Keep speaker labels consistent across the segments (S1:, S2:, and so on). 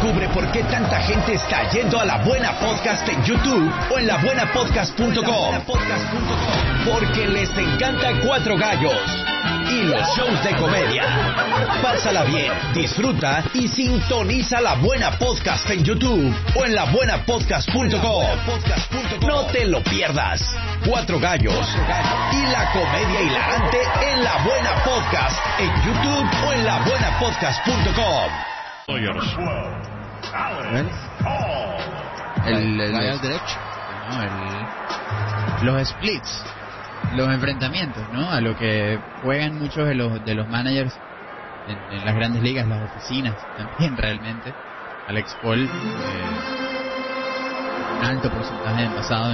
S1: Descubre por qué tanta gente está yendo a La Buena Podcast en YouTube o en labuenapodcast.com. Porque les encanta Cuatro Gallos y los shows de comedia. Pásala bien, disfruta y sintoniza La Buena Podcast en YouTube o en labuenapodcast.com. No te lo pierdas. Cuatro Gallos y la comedia hilarante en La Buena Podcast en YouTube o en labuenapodcast.com.
S2: El derecho. No, los splits, los enfrentamientos, ¿no? A lo que juegan muchos de los managers en las grandes ligas, las oficinas también realmente. Alex Paul, un alto porcentaje de envasado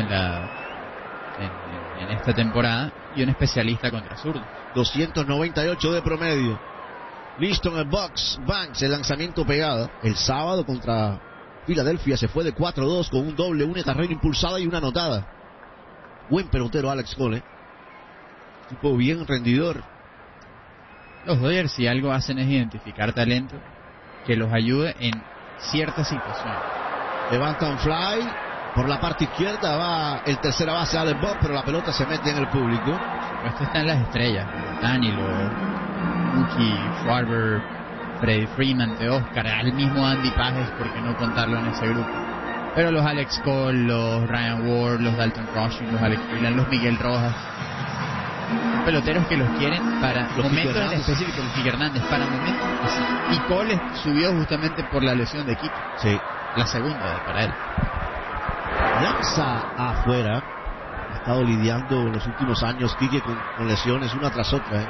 S2: en esta temporada, y un especialista contra zurdo.
S3: 298 de promedio. Listo en el box. Banks, el lanzamiento pegado. El sábado contra Filadelfia se fue de 4-2 con un doble, una carrera impulsada y una anotada. Buen pelotero Alex Cole. Tipo bien rendidor.
S2: Los Dodgers, si algo hacen, es identificar talento que los ayude en ciertas situaciones.
S3: Levanta un fly. Por la parte izquierda va el tercera base Alex Bob, pero la pelota se mete en el público.
S2: Esto está en las estrellas. Danilo, Mookie, Schwarber, Freddie Freeman, Oscar, al mismo Andy Pages, ¿por qué no contarlo en ese grupo? Pero los Alex Cole, los Ryan Ward, los Dalton Rushing, los Alex Freeland, los Miguel Rojas, peloteros que los quieren para los momentos en específico, los Quique Hernández, para momentos así. Y Cole subió justamente por la lesión de Quique.
S3: Sí.
S2: La segunda para él.
S3: Lanza afuera. Ha estado lidiando en los últimos años Quique con lesiones una tras otra.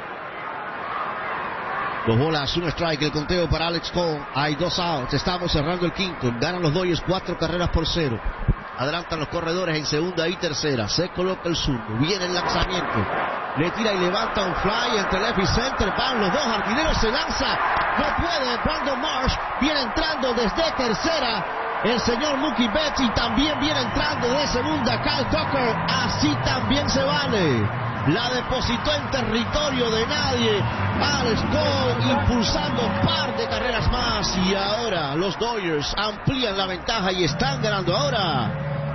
S3: 2 bolas, 1 strike, el conteo para Alex Cole. Hay 2 outs, estamos cerrando el quinto. Ganan los Dodgers 4-0. Adelantan los corredores en segunda y tercera. Se coloca el zurdo, viene el lanzamiento. Le tira y levanta un fly entre left y center. Van los dos jardineros, se lanza. No puede, Brandon Marsh viene entrando desde tercera. El señor Mookie Betts, y también viene entrando de segunda Kyle Tucker. Así también se vale. La depositó en territorio de nadie. Alex Cole impulsando un par de carreras más. Y ahora los Dodgers amplían la ventaja y están ganando ahora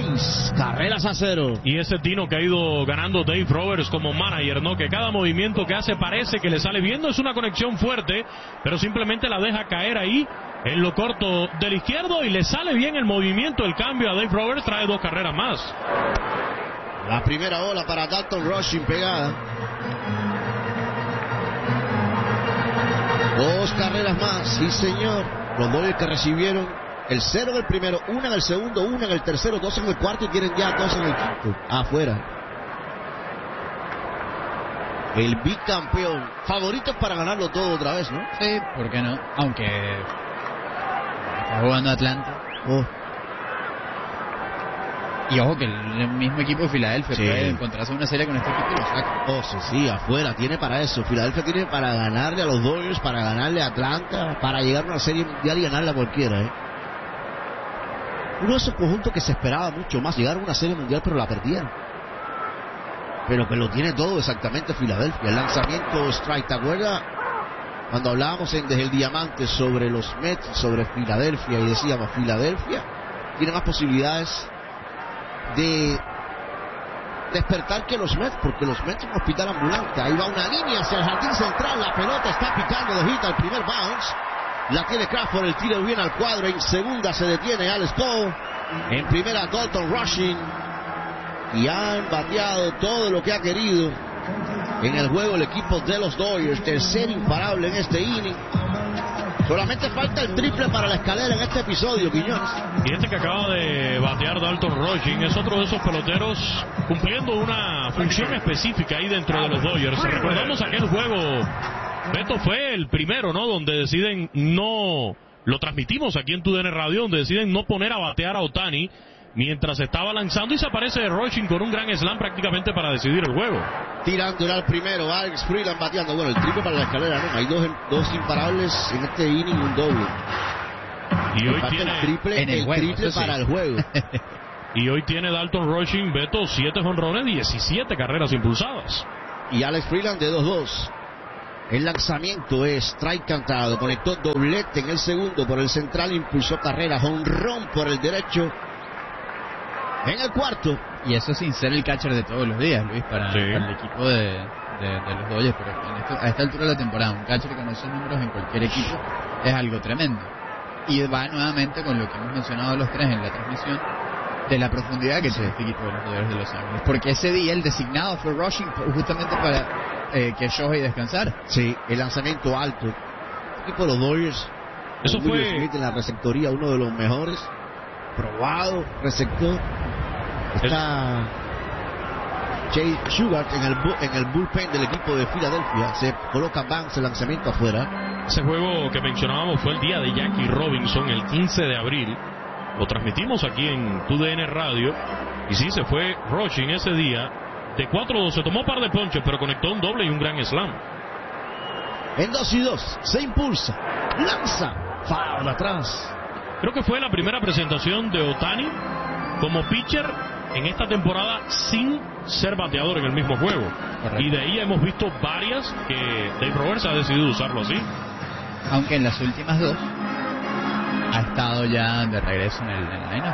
S3: 6-0.
S4: Y ese tino que ha ido ganando Dave Roberts como manager, ¿no? Que cada movimiento que hace parece que le sale bien. No es una conexión fuerte, pero simplemente la deja caer ahí en lo corto del izquierdo y le sale bien el movimiento. El cambio a Dave Roberts trae 2 carreras más.
S3: La primera bola para Dalton Rushing pegada. 2 carreras más, sí señor. Los Dodgers que recibieron el 0 en el primero, 1 en el segundo, 1 en el tercero, 2 en el cuarto y tienen ya 2 en el quinto. Afuera. El bicampeón. Favoritos para ganarlo todo otra vez, ¿no?
S2: Sí, ¿por qué no? Aunque está jugando Atlanta. Y ojo que el mismo equipo de Filadelfia puede encontrarse una serie con este equipo y lo saca.
S3: Sí, afuera, tiene para eso. Filadelfia tiene para ganarle a los Dodgers, para ganarle a Atlanta, para llegar a una serie mundial y ganarle a cualquiera, Uno de esos conjuntos que se esperaba mucho más, llegar a una serie mundial pero la perdieron. Pero que lo tiene todo exactamente Filadelfia. El lanzamiento strike, ¿te acuerdas? Cuando hablábamos desde el diamante sobre los Mets, sobre Filadelfia, y decíamos, Filadelfia tiene más posibilidades de despertar que los Mets, porque los Mets son un hospital ambulante. Ahí va una línea hacia el jardín central, la pelota está picando de hit al primer bounce, la tiene Crawford, el tiro viene al cuadro, en segunda se detiene Alex Cole, en primera Dalton Rushing, y han bateado todo lo que ha querido en el juego el equipo de los Dodgers. Tercer imparable en este inning. Solamente falta el triple para la escalera en este episodio, Quiñones.
S4: Y este que acaba de batear Dalton Rushing es otro de esos peloteros cumpliendo una función específica ahí dentro de los Dodgers. Recordamos aquel juego, Beto, fue el primero, ¿no? Donde deciden no, lo transmitimos aquí en TUDN Radio, donde deciden no poner a batear a Ohtani mientras estaba lanzando, y se aparece Rushing con un gran slam prácticamente para decidir el juego.
S3: Tirándole al primero, Alex Freeland bateando. Bueno, el triple para la escalera, ¿no? Hay dos imparables en este inning, un doble.
S4: Y hoy tiene
S3: el triple para el juego.
S4: Y hoy tiene Dalton Rushing, Beto, 7 jonrones, 17 carreras impulsadas.
S3: Y Alex Freeland de 2-2. El lanzamiento es strike cantado. Conectó doblete en el segundo por el central. Impulsó carrera. Jonrón por el derecho en el cuarto.
S2: Y eso sin ser el catcher de todos los días, Luis, para el equipo de los Dodgers. Pero a esta altura de la temporada, un catcher con esos números en cualquier equipo es algo tremendo. Y va nuevamente con lo que hemos mencionado los tres en la transmisión, de la profundidad que tiene este equipo de los Dodgers de Los Ángeles. Porque ese día el designado fue Rushing justamente para que Shohei descansara.
S3: Sí, el lanzamiento alto. El equipo de los Dodgers,
S4: eso fue
S3: Smith en la receptoría, uno de los mejores, probado receptor. Está Jay Sugar en el bullpen del equipo de Filadelfia. Se coloca Banks el lanzamiento afuera.
S4: Ese juego que mencionábamos fue el día de Jackie Robinson, el 15 de abril. Lo transmitimos aquí en TUDN Radio. Y sí, se fue Rushing ese día. De 4-2, se tomó un par de ponches, pero conectó un doble y un gran slam.
S3: En 2-2, se impulsa, lanza, foul atrás.
S4: Creo que fue la primera presentación de Ohtani como pitcher en esta temporada sin ser bateador en el mismo juego. Correcto. Y de ahí hemos visto varias que Dave Roberts ha decidido usarlo así.
S2: Aunque en las últimas dos ha estado ya de regreso en el line-up.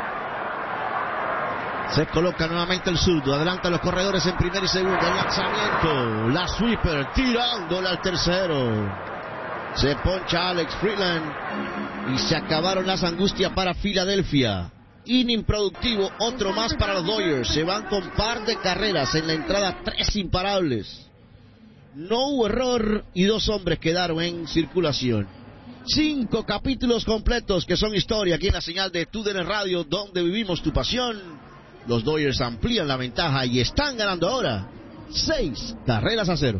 S3: Se coloca nuevamente el zurdo, adelanta los corredores en primera y segunda. El lanzamiento, la sweeper, tirándole al tercero. Se poncha Alex Freeland y se acabaron las angustias para Filadelfia. Inning productivo, otro más para los Dodgers. Se van con par de carreras en la entrada, 3 imparables. No hubo error y 2 hombres quedaron en circulación. 5 capítulos completos que son historia aquí en la señal de TUDN Radio, donde vivimos tu pasión. Los Dodgers amplían la ventaja y están ganando ahora 6-0.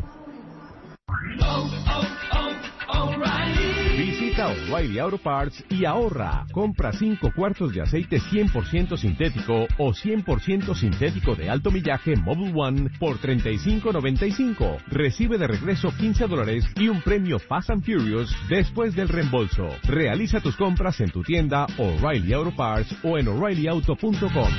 S5: Visita O'Reilly Auto Parts y ahorra. Compra 5 cuartos de aceite 100% sintético o 100% sintético de alto millaje Mobil One por $35.95. Recibe de regreso $15 y un premio Fast and Furious después del reembolso. Realiza tus compras en tu tienda O'Reilly Auto Parts o en O'ReillyAuto.com.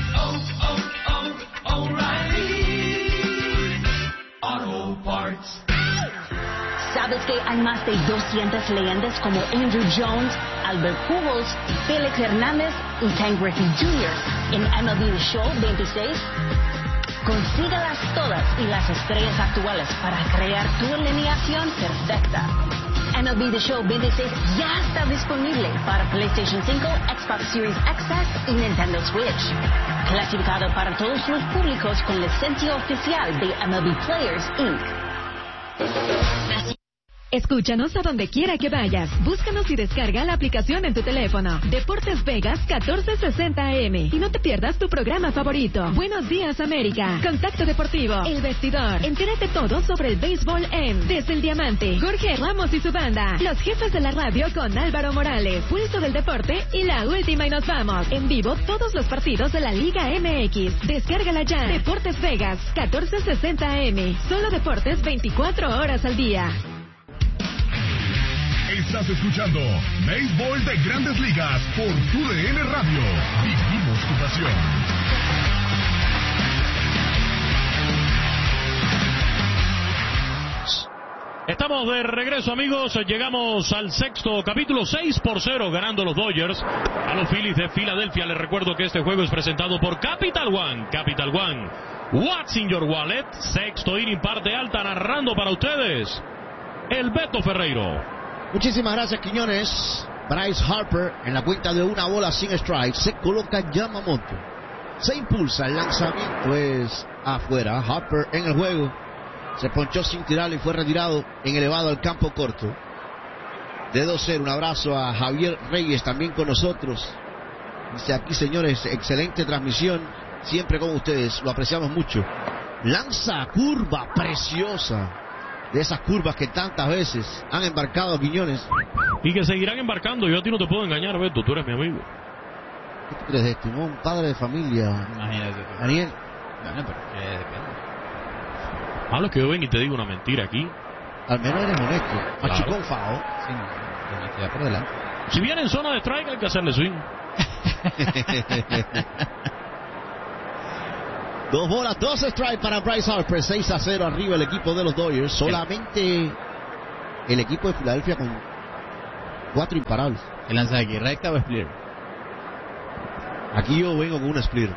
S6: Auto Parts. ¿Sabes que hay más de 200 leyendas como Andrew Jones, Albert Pujols, Felix Hernández y Ken Griffey Jr. en MLB The Show 26? Consíguelas todas y las estrellas actuales para crear tu alineación perfecta. MLB The Show 26 ya está disponible para PlayStation 5, Xbox Series XS y Nintendo Switch. Clasificado para todos los públicos con licencia oficial de MLB Players, Inc.
S7: Escúchanos a donde quiera que vayas. Búscanos y descarga la aplicación en tu teléfono. Deportes Vegas 1460 AM. Y no te pierdas tu programa favorito. Buenos días, América. Contacto Deportivo. El Vestidor. Entérate todo sobre el béisbol en Desde el Diamante. Jorge Ramos y su banda. Los jefes de la radio con Álvaro Morales. Pulso del deporte y la última y nos vamos. En vivo todos los partidos de la Liga MX. Descárgala ya. Deportes Vegas 1460 AM. Solo deportes 24 horas al día.
S8: Estás escuchando Béisbol de Grandes Ligas por TUDN Radio. Vivimos tu pasión.
S4: Estamos de regreso, amigos. Llegamos al sexto capítulo, 6-0 ganando los Dodgers a los Phillies de Filadelfia. Les recuerdo que este juego es presentado por Capital One. Capital One, what's in your wallet? Sexto inning, parte alta, narrando para ustedes el Beto Ferreiro.
S3: Muchísimas gracias, Quiñones. Bryce Harper en la cuenta de 1 bola sin strike. Se coloca Yamamoto. Se impulsa, el lanzamiento es afuera. Harper en el juego. Se ponchó sin tirar y fue retirado en elevado al campo corto. De 2-0, un abrazo a Javier Reyes también con nosotros. Dice aquí, señores, excelente transmisión. Siempre con ustedes, lo apreciamos mucho. Lanza curva preciosa. De esas curvas que tantas veces han embarcado a Quiñones.
S4: Y que seguirán embarcando. Yo a ti no te puedo engañar, Beto, tú eres mi amigo.
S3: ¿Qué tú crees de esto? Un padre de familia.
S2: Imagínate.
S3: Daniel.
S2: Bueno, pero que depende.
S4: Hablo que yo ven y te digo una mentira aquí.
S3: Al menos eres honesto.
S4: Claro.
S3: Machucón fao.
S2: Sí, no, honestidad por delante.
S4: Si viene en zona de strike hay que hacerle swing.
S3: 2 bolas, 2 strikes para Bryce Harper. 6-0 arriba el equipo de los Dodgers. Solamente el equipo de Filadelfia con 4 imparables.
S2: ¿Qué lanza aquí? ¿Recta o splitter?
S3: Aquí yo vengo con una splitter.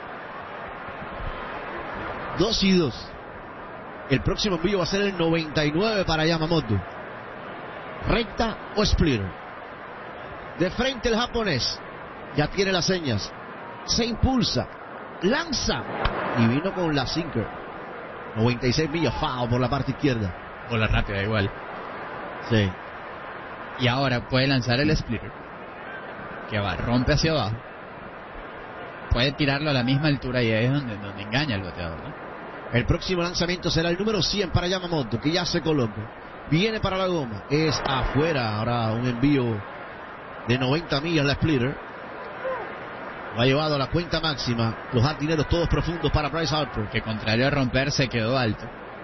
S3: 2-2. El próximo envío va a ser el 99 para Yamamoto. Recta o splitter. De frente el japonés. Ya tiene las señas. Se impulsa. Lanza. Y vino con la sinker. 96 millas. Foul por la parte izquierda.
S2: O la rápida igual.
S3: Sí.
S2: Y ahora puede lanzar el splitter. Que va, rompe hacia abajo. Puede tirarlo a la misma altura y ahí es donde engaña el bateador, ¿no?
S3: El próximo lanzamiento será el número 100 para Yamamoto, que ya se coloca. Viene para la goma. Es afuera. Ahora un envío de 90 millas la splitter. Lo ha llevado a la cuenta máxima. Los jardineros todos profundos para Bryce Harper.
S2: Que contrario a romper se quedó alto.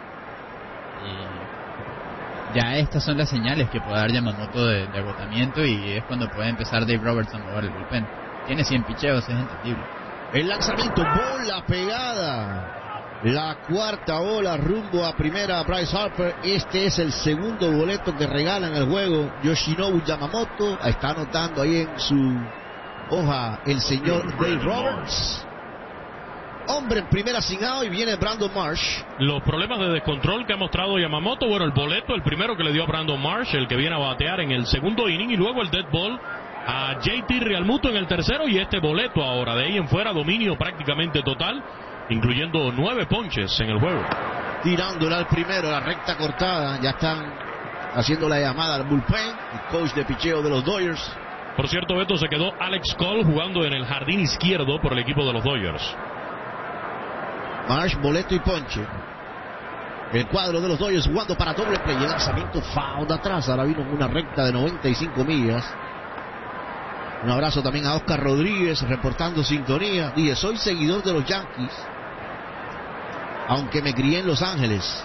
S2: Y ya estas son las señales que puede dar Yamamoto de agotamiento, y es cuando puede empezar Dave Roberts a mover el bullpen. Tiene 100 picheos, es entendible.
S3: El lanzamiento, bola pegada. La cuarta bola rumbo a primera. Bryce Harper. Este es el segundo boleto que regala en el juego Yoshinobu Yamamoto. Está anotando ahí en su hoja el señor Dave Roberts. Hombre en primera sin out, y viene Brandon Marsh.
S4: Los problemas de descontrol que ha mostrado Yamamoto. Bueno, el boleto, el primero que le dio a Brandon Marsh, el que viene a batear en el segundo inning, y luego el dead ball a JT Realmuto en el tercero, y este boleto ahora. De ahí en fuera, dominio prácticamente total, incluyendo 9 ponches en el juego.
S3: Tirándola al primero, la recta cortada. Ya están haciendo la llamada al bullpen. El coach de picheo de los Dodgers.
S4: Por cierto, Beto, se quedó Alex Cole jugando en el jardín izquierdo por el equipo de los Dodgers.
S3: Marsh, boleto y ponche. El cuadro de los Dodgers jugando para doble play. El lanzamiento foul de atrás. Ahora vino una recta de 95 millas. Un abrazo también a Oscar Rodríguez, reportando sintonía. Dije, soy seguidor de los Yankees, aunque me crié en Los Ángeles.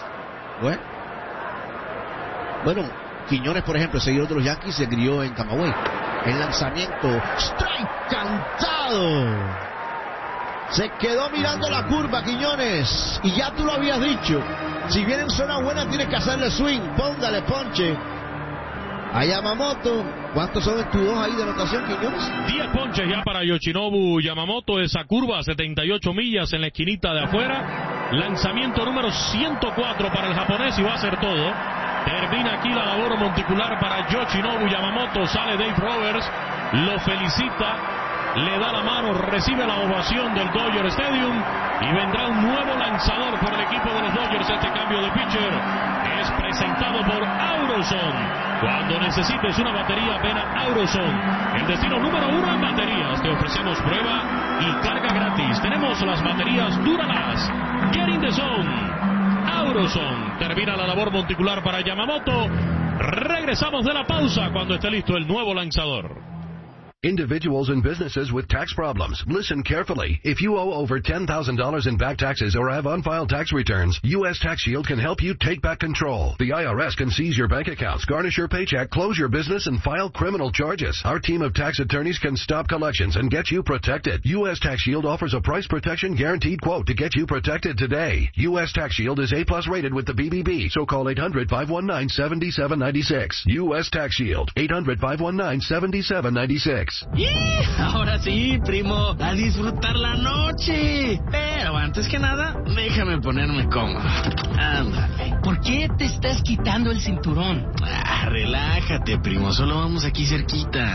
S3: Bueno, Quiñones, por ejemplo, seguidor de los Yankees, se crió en Camagüey. El lanzamiento, strike cantado. Se quedó mirando la curva, Quiñones. Y ya tú lo habías dicho. Si viene en zona buena, tienes que hacerle swing. Póngale ponche a Yamamoto. ¿Cuántos son en tu 2 ahí de anotación, Quiñones?
S4: 10 ponches ya para Yoshinobu Yamamoto. Esa curva a 78 millas en la esquinita de afuera. Lanzamiento número 104 para el japonés, y va a ser todo. Termina aquí la labor monticular para Yoshinobu Yamamoto. Sale Dave Roberts, lo felicita, le da la mano, recibe la ovación del Dodger Stadium, y vendrá un nuevo lanzador por el equipo de los Dodgers. Este cambio de pitcher es presentado por Auroson. Cuando necesites una batería, ven a Auroson, el destino número 1 en baterías. Te ofrecemos prueba y carga gratis. Tenemos las baterías Duralast. Get in the zone. Auroson. Termina la labor monticular para Yamamoto. Regresamos de la pausa cuando esté listo el nuevo lanzador.
S9: Individuals and businesses with tax problems, listen carefully. If you owe over $10,000 in back taxes or have unfiled tax returns, U.S. Tax Shield can help you take back control. The IRS can seize your bank accounts, garnish your paycheck, close your business, and file criminal charges. Our team of tax attorneys can stop collections and get you protected. U.S. Tax Shield offers a price protection guaranteed quote to get you protected today. U.S. Tax Shield is A+ rated with the BBB, so call 800-519-7796. U.S. Tax Shield, 800-519-7796.
S10: Ahora sí, primo, a disfrutar la noche. Pero antes que nada, déjame ponerme cómodo. Ándale.
S11: ¿Por qué te estás quitando el cinturón?
S10: Relájate, primo, solo vamos aquí cerquita.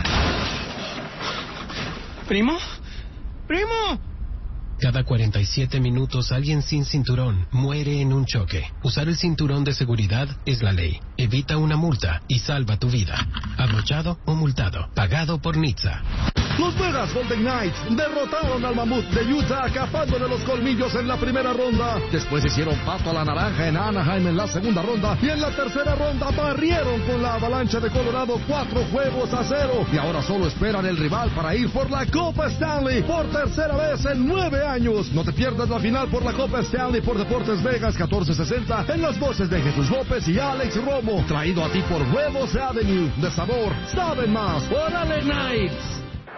S11: ¿Primo? ¡Primo!
S12: Cada 47 minutos alguien sin cinturón muere en un choque. Usar el cinturón de seguridad es la ley. Evita una multa y salva tu vida. Abrochado o multado. Pagado por NHTSA.
S13: Los Vegas Golden Knights derrotaron al Mamut de Utah, acabándole los colmillos en la primera ronda. Después hicieron paso a la naranja en Anaheim en la segunda ronda, y en la tercera ronda barrieron con la Avalancha de Colorado 4-0. Y ahora solo esperan el rival para ir por la Copa Stanley por tercera vez en 9 años. No te pierdas la final por la Copa Stanley por Deportes Vegas 1460, en las voces de Jesús López y Alex Romo. Traído a ti por Huevos Avenue. De sabor, saben más. ¡Órale, Knights!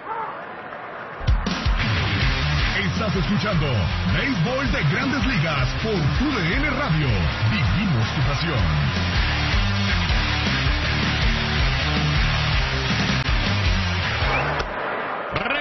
S8: Estás escuchando Béisbol de Grandes Ligas por TUDN Radio. Vivimos tu pasión.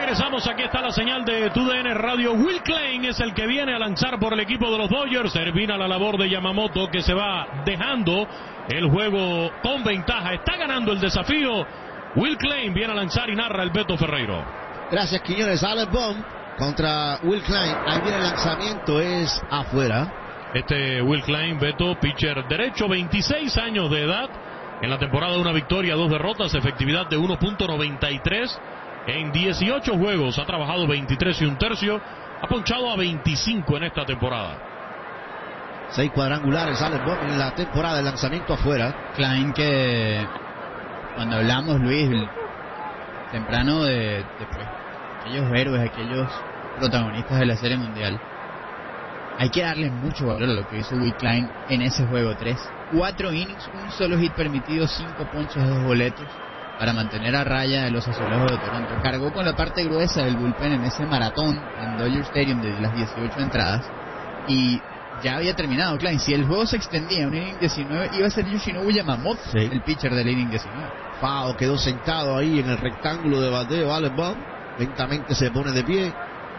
S4: Regresamos, aquí está la señal de TUDN Radio. Will Klein es el que viene a lanzar por el equipo de los Dodgers. Termina la labor de Yamamoto, que se va dejando el juego con ventaja. Está ganando el desafío. Will Klein viene a lanzar y narra el Beto Ferreiro.
S3: Gracias, Quiñones. Alex Bohm contra Will Klein. Ahí viene el lanzamiento, es afuera.
S4: Will Klein, Beto, pitcher derecho, 26 años de edad. En la temporada, una victoria, 2 derrotas, efectividad de 1.93 en 18 juegos. Ha trabajado 23 y un tercio. Ha ponchado a 25 en esta temporada.
S3: 6 cuadrangulares, Alex Bohm en la temporada. El lanzamiento afuera.
S2: Klein, que cuando hablamos, Luis, temprano de aquellos héroes, aquellos protagonistas de la Serie Mundial, hay que darle mucho valor a lo que hizo Will Klein en ese juego 3. 4 innings, un solo hit permitido, 5 ponches, 2 boletos para mantener a raya a los Azulejos de Toronto. Cargó con la parte gruesa del bullpen en ese maratón en Dodger Stadium de las 18 entradas y ya había terminado Klein. Si el juego se extendía a un inning 19, iba a ser Yoshinobu Yamamoto, sí, el pitcher del inning 19.
S3: Fao quedó sentado ahí en el rectángulo de bateo. Alex Bohm lentamente se pone de pie.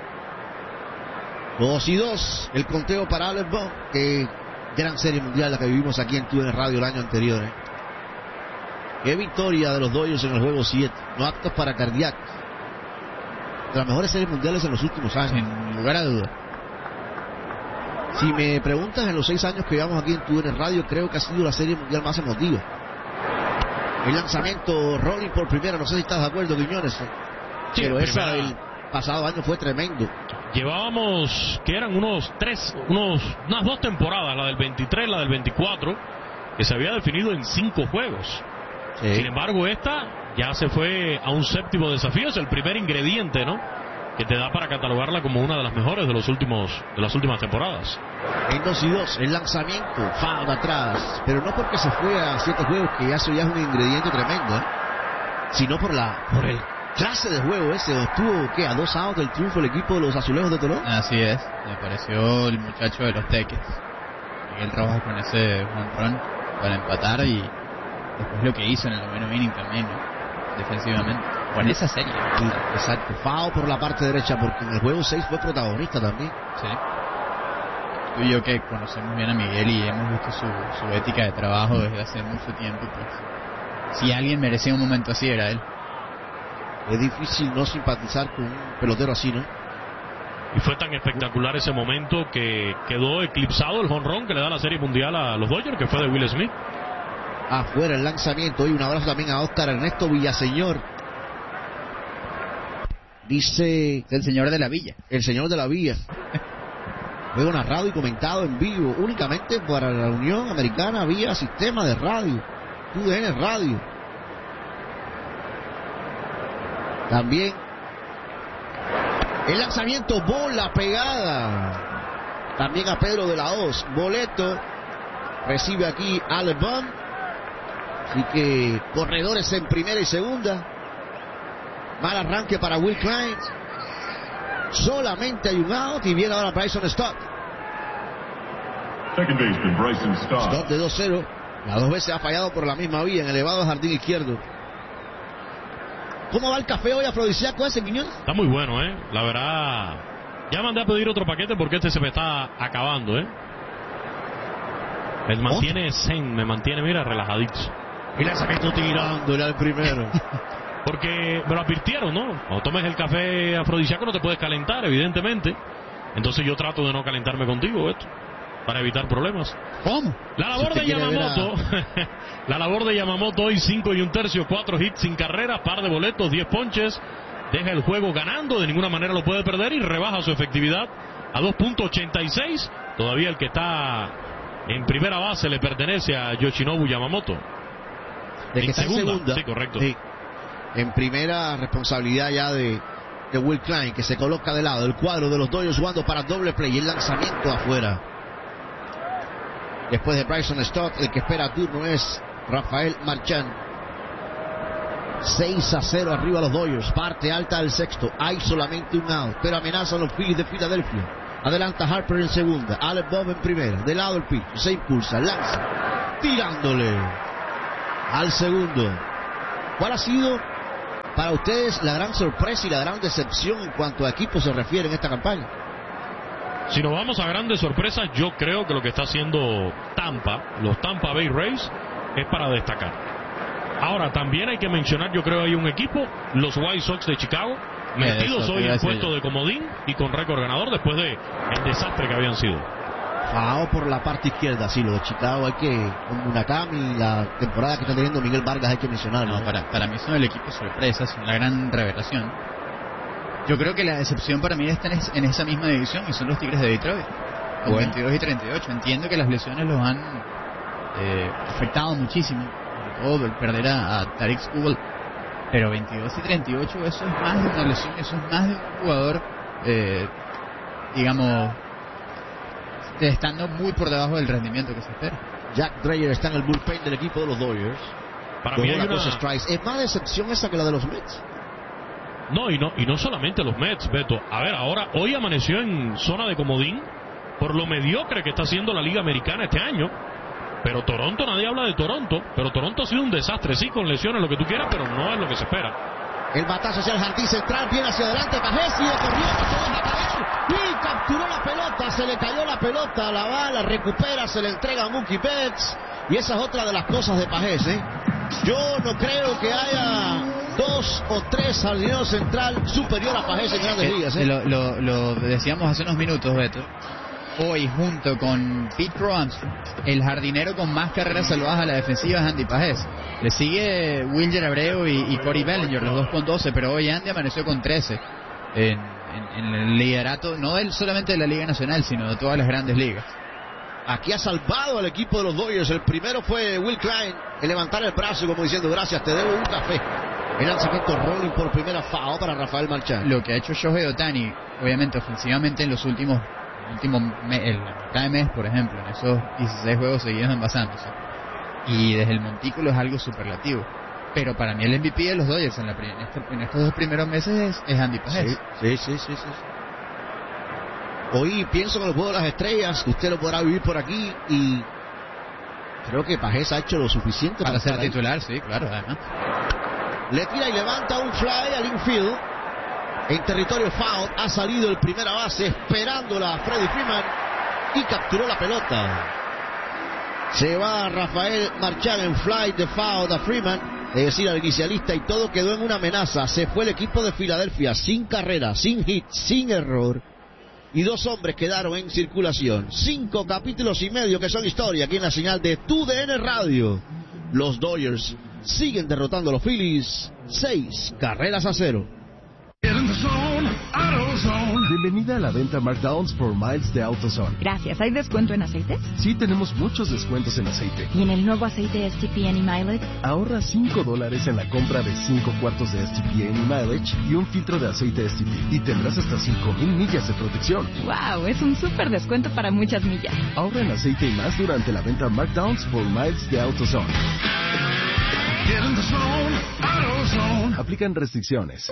S3: 2-2 el conteo para Alex Bohm. Que gran Serie Mundial la que vivimos aquí en TUDN Radio el año anterior. Qué victoria de los Dodgers en el juego 7. No aptos para cardíacos. De las mejores series mundiales en los últimos años.
S2: Sin lugar a duda.
S3: Si me preguntas, en los 6 años que llevamos aquí en TUDN Radio, creo que ha sido la serie mundial más emotiva. El lanzamiento rolling por primera, no sé si estás de acuerdo, Quiñones.
S4: Sí,
S3: pero esa del pasado año fue tremendo.
S4: Llevábamos que eran unas 2 temporadas, la del 23, la del 24, que se había definido en 5 juegos. Sí. Sin embargo, esta ya se fue a un 7º desafío. Es el primer ingrediente, ¿no?, que te da para catalogarla como una de las mejores de las últimas temporadas.
S3: En 2-2, el lanzamiento, foul atrás, pero no porque se fue a 7 juegos, que eso ya es un ingrediente tremendo, sino por el clase de juego ese. Estuvo, ¿qué?, a 2 outs del triunfo el equipo de los Azulejos de Toronto.
S2: Así es, me pareció el muchacho de los Teques, Miguel Rojas, con ese home run para empatar, y después lo que hizo en el 9º inning también, ¿no?, defensivamente, o en esa serie.
S3: Sí, exacto, foul por la parte derecha, porque en el juego 6 fue protagonista también.
S2: Sí. Tú y yo, que conocemos bien a Miguel y hemos visto su ética de trabajo desde hace mucho tiempo, pues si alguien merecía un momento así, era él.
S3: Es difícil no simpatizar con un pelotero así, ¿no?
S4: Y fue tan espectacular ese momento que quedó eclipsado el jonrón que le da la Serie Mundial a los Dodgers, que fue de Will Smith.
S3: Afuera el lanzamiento. Y un abrazo también a Oscar Ernesto Villaseñor. Dice...
S2: El señor de la villa.
S3: El señor de la villa. Juego narrado y comentado en vivo únicamente para la Unión Americana vía sistema de radio. TUDN Radio. También el lanzamiento, bola pegada. También a Pedro de la Hoz. Boleto. Recibe aquí Alex Bohm. Así que corredores en primera y segunda. Mal arranque para Will Klein. Solamente hay un out y viene ahora Bryson Stott.
S8: Second baseman Bryson Stott.
S3: Stott de 2-0. Las 2 veces ha fallado por la misma vía en elevado jardín izquierdo. ¿Cómo va el café hoy afrodisíaco ese, Quiñones?
S4: Está muy bueno, la verdad. Ya mandé a pedir otro paquete porque este se me está acabando, Me mantiene zen, me mantiene, mira, relajadito.
S3: Y lanzamiento tirándole al primero.
S4: Porque me lo advirtieron, ¿no? Cuando tomes el café afrodisíaco no te puedes calentar, evidentemente. Entonces yo trato de no calentarme contigo, para evitar problemas.
S2: ¿Cómo?
S4: La labor de Yamamoto. La labor de Yamamoto hoy, 5 y un tercio, 4 hits sin carrera, par de boletos, 10 ponches. Deja el juego ganando, de ninguna manera lo puede perder y rebaja su efectividad a 2.86. Todavía el que está en primera base le pertenece a Yoshinobu Yamamoto.
S3: El que está en segunda.
S4: Sí, correcto.
S3: Sí. En primera, responsabilidad ya de Will Klein, que se coloca de lado. El cuadro de los Dodgers jugando para doble play. El lanzamiento afuera. Después de Bryson Stott, el que espera turno es Rafael Marchán. 6-0 arriba los Dodgers. Parte alta del sexto. Hay solamente un out, pero amenazan los Phillies de Filadelfia. Adelanta Harper en segunda. Alex Bohm en primera. De lado el pitch. Se impulsa. Lanza. Tirándole al segundo. ¿Cuál ha sido para ustedes la gran sorpresa y la gran decepción en cuanto a equipos se refiere en esta campaña?
S4: Si nos vamos a grandes sorpresas, yo creo que lo que está haciendo los Tampa Bay Rays, es para destacar. Ahora, también hay que mencionar, yo creo, hay un equipo, los White Sox de Chicago, metidos hoy en puesto de comodín y con récord ganador después de el desastre que habían sido.
S3: Por la parte izquierda, sí, lo de Chicago hay que, con Murakami, la temporada que está teniendo Miguel Vargas, hay que mencionarlo.
S2: No, para mí son el equipo sorpresa, son la gran revelación. Yo creo que la decepción para mí está en esa misma división y son los Tigres de Detroit, con 22 y 38. Entiendo que las lesiones los han afectado muchísimo, sobre todo el perder a Tarik Skubal, pero 22 y 38, eso es más de una lesión, eso es más de un jugador, digamos, estando muy por debajo del rendimiento que se espera.
S3: Jack Dreyer está en el bullpen del equipo de los Dodgers.
S4: Para mí hay una...
S3: strikes. ¿Es más decepción esa que la de los Mets?
S4: No, y no solamente los Mets, Beto. A ver, hoy amaneció en zona de comodín por lo mediocre que está haciendo la Liga Americana este año. Pero Toronto, nadie habla de Toronto. Pero Toronto ha sido un desastre, sí, con lesiones, lo que tú quieras, pero no es lo que se espera.
S3: El batazo hacia el jardín central, viene hacia adelante, Pajés sigue corriendo, se deja caer y capturó la pelota, se le cayó la pelota, la bala, recupera, se le entrega a Mookie Betts. Y esa es otra de las cosas de Pajés, ¿eh? Yo no creo que haya 2 o 3 jardineros central superior a Pajés en Grandes Ligas, ¿eh?
S2: Lo decíamos hace unos minutos, Beto. Hoy, junto con Pete Cross, el jardinero con más carreras salvadas a la defensiva es Andy Pajés. Le sigue Wilyer Abreu y Cody Bellinger, los dos con 12, pero hoy Andy amaneció con 13 en el liderato, no solamente de la Liga Nacional, sino de todas las grandes ligas.
S3: Aquí ha salvado al equipo de los Dodgers. El primero fue Will Klein, el levantar el brazo como diciendo gracias, te debo un café. El lanzamiento rolling por primera foul para Rafael Marchán.
S2: Lo que ha hecho Shohei Ohtani, obviamente ofensivamente en los últimos el mitad de mes, por ejemplo, en esos 16 juegos seguidos envasándose, y desde el montículo es algo superlativo. Pero para mí el MVP de los Dodgers en estos 2 primeros meses es Andy Pajés.
S3: Sí. Hoy pienso en el juego de las estrellas, usted lo podrá vivir por aquí, y creo que Pajés ha hecho lo suficiente
S2: para ser titular, sí, claro, además.
S3: Le tira y levanta un fly al infield. En territorio foul ha salido el primera base esperándola a Freddie Freeman y capturó la pelota. Se va Rafael Marchán en fly de foul a Freeman, es decir, al inicialista, y todo quedó en una amenaza. Se fue el equipo de Filadelfia sin carrera, sin hit, sin error, y 2 hombres quedaron en circulación. 5 capítulos y medio que son historia aquí en la señal de TUDN Radio. Los Dodgers siguen derrotando a los Phillies 6-0.
S14: Bienvenida a la venta Markdowns por Miles de AutoZone.
S15: Gracias. ¿Hay descuento en aceites?
S14: Sí, tenemos muchos descuentos en aceite.
S15: ¿Y en el nuevo aceite STP Any Mileage?
S14: Ahorra $5 en la compra de 5 cuartos de STP Any Mileage y un filtro de aceite STP. Y tendrás hasta 5,000 millas de protección.
S15: ¡Wow! Es un súper descuento para muchas millas.
S14: Ahorra en aceite y más durante la venta Markdowns por Miles de AutoZone. Aplican restricciones.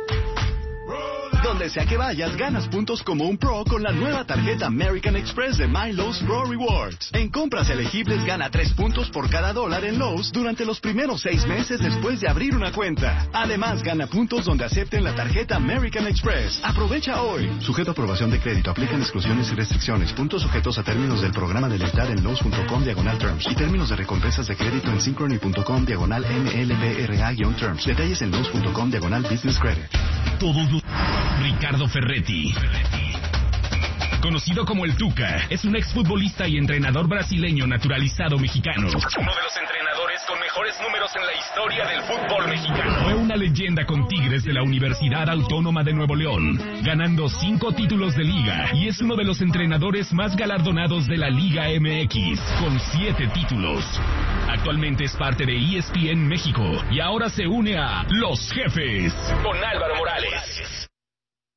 S16: Donde sea que vayas, ganas puntos como un pro con la nueva tarjeta American Express de My Lowe's Pro Rewards. En compras elegibles, gana 3 puntos por cada $1 en Lowe's durante los primeros 6 meses después de abrir una cuenta. Además, gana puntos donde acepten la tarjeta American Express. Aprovecha hoy. Sujeto a aprobación de crédito. Aplican exclusiones y restricciones. Puntos sujetos a términos del programa de lealtad en Lowe's.com/terms y términos de recompensas de crédito en Synchrony.com/MLBRA-terms. Detalles en Lowe's.com/business credit.
S8: Ricardo Ferretti, conocido como el Tuca, es un exfutbolista y entrenador brasileño naturalizado mexicano. Uno de los entrenadores con mejores números en la historia del fútbol mexicano. Fue una leyenda con Tigres de la Universidad Autónoma de Nuevo León, ganando 5 títulos de liga, y es uno de los entrenadores más galardonados de la Liga MX, con 7 títulos. Actualmente es parte de ESPN México y ahora se une a Los Jefes con Álvaro Morales.